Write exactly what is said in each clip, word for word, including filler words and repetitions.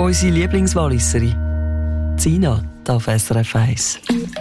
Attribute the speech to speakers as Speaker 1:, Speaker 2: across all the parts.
Speaker 1: unsere Lieblingswalliserin. Zina auf S R F eins.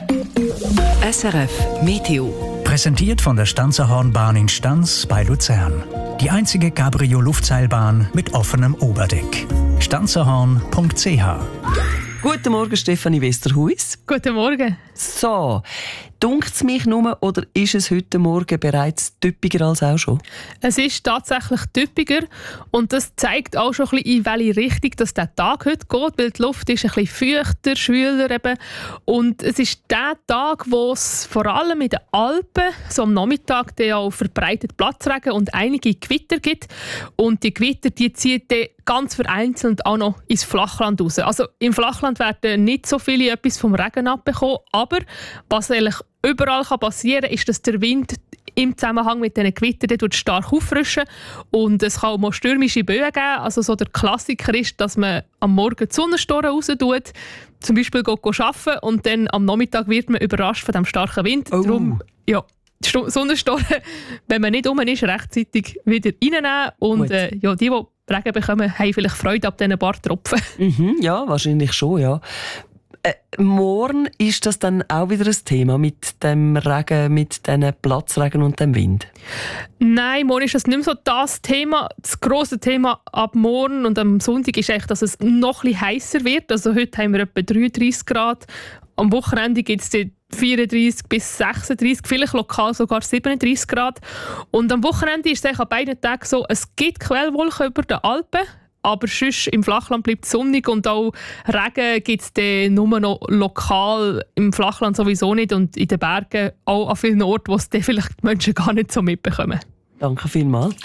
Speaker 2: S R F Meteo.
Speaker 3: Präsentiert von der Stanzerhornbahn in Stanz bei Luzern. Die einzige Cabrio-Luftseilbahn mit offenem Oberdeck. stanzerhorn punkt c h.
Speaker 1: Guten Morgen, Stefanie Westerhuis.
Speaker 4: Guten Morgen.
Speaker 1: So, dunkt es mich nur oder ist es heute Morgen bereits typiger als auch schon?
Speaker 4: Es ist tatsächlich typiger und das zeigt auch schon ein bisschen, in welche Richtung dass der Tag heute geht, weil die Luft ist ein bisschen feuchter, schwüler eben. Und es ist der Tag, wo es vor allem in den Alpen so am Nachmittag dann auch verbreitet Platzregen und einige Gewitter gibt. Und die Gewitter, die ziehen dann ganz vereinzelt auch noch ins Flachland raus. Also im Flachland werden nicht so viele etwas vom Regen abbekommen, aber was eigentlich überall passieren kann, ist, dass der Wind im Zusammenhang mit diesen Gewittern stark auffrischen und es kann auch mal stürmische Böen geben. Also so der Klassiker ist, dass man am Morgen die Sonnenstoren raus tut, zum Beispiel geht arbeiten und dann am Nachmittag wird man überrascht von dem starken Wind.
Speaker 1: Oh.
Speaker 4: Darum, ja, die Sonnenstoren, wenn man nicht um ist, rechtzeitig wieder reinnehmen und äh, ja, die, die Regen bekommen, haben vielleicht Freude ab diesen paar Tropfen.
Speaker 1: Mhm, ja, wahrscheinlich schon, ja. Äh, morgen ist das dann auch wieder ein Thema mit dem Regen, mit diesen Platzregen und dem Wind?
Speaker 4: Nein, morgen ist das nicht mehr so das Thema. Das grosse Thema ab morgen und am Sonntag ist echt, dass es noch etwas heißer wird. Also heute haben wir etwa dreiunddreissig Grad. Am Wochenende gibt es vierunddreissig bis sechsunddreissig, vielleicht lokal sogar siebenunddreissig Grad. Und am Wochenende ist es an beiden Tagen so, es gibt Quellwolken über den Alpen, aber sonst im Flachland bleibt es sonnig und auch Regen gibt es nur noch lokal, im Flachland sowieso nicht und in den Bergen auch an vielen Orten, wo es dann vielleicht die Menschen gar nicht so mitbekommen.
Speaker 1: Danke vielmals.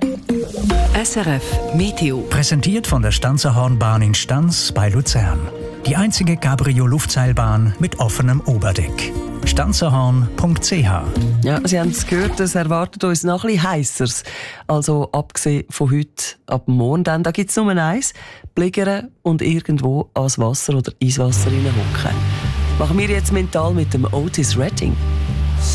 Speaker 2: S R F Meteo.
Speaker 3: Präsentiert von der Stanzerhornbahn in Stanz bei Luzern. Die einzige Cabrio-Luftseilbahn mit offenem Oberdeck. stanzerhorn punkt c h.
Speaker 1: Ja, Sie haben es gehört, es erwartet uns noch ein bisschen Heißeres. Also abgesehen von heute, ab morgen, dann, da gibt es nur eins, Bliggern und irgendwo ans Wasser oder ins Wasser hineinhocken. Machen wir jetzt mental mit dem Otis Redding.